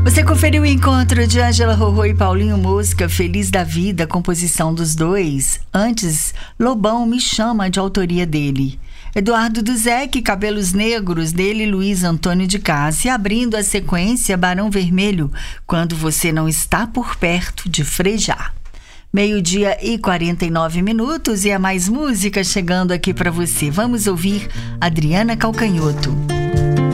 Você conferiu o encontro de Ângela Rorô e Paulinho Mosca, Feliz da Vida, composição dos dois. Antes, Lobão, Me Chama, de autoria dele. Eduardo Duzec, Cabelos Negros, dele Luiz Antônio de Cássia, abrindo a sequência Barão Vermelho, Quando Você Não Está Por Perto, de Frejá. 12:49 e é mais música chegando aqui para você. Vamos ouvir Adriana Calcanhoto.